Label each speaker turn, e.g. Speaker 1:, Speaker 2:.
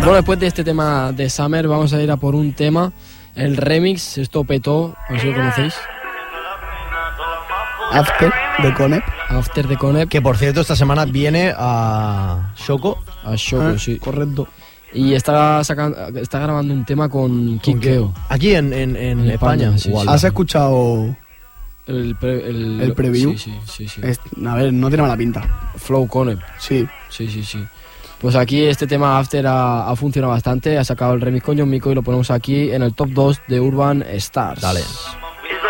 Speaker 1: Bueno, después de este tema de Summer vamos a ir a por un tema, el remix, esto petó, a ver si lo conocéis.
Speaker 2: After de Conep.
Speaker 1: After de Conep.
Speaker 3: Que por cierto esta semana viene a Shoko.
Speaker 1: A Shoko, sí.
Speaker 2: Correcto.
Speaker 1: Y está grabando un tema con Kikeo.
Speaker 3: Aquí en España.
Speaker 1: Sí,
Speaker 3: Igual.
Speaker 2: ¿Has escuchado
Speaker 1: el
Speaker 2: preview?
Speaker 1: Sí.
Speaker 2: A ver, no tiene mala pinta.
Speaker 1: Flow Conep.
Speaker 2: Sí.
Speaker 1: Sí. Pues aquí este tema After ha funcionado bastante. Ha sacado el remix con John Mico y lo ponemos aquí en el top 2 de Urban Stars.
Speaker 3: Dale.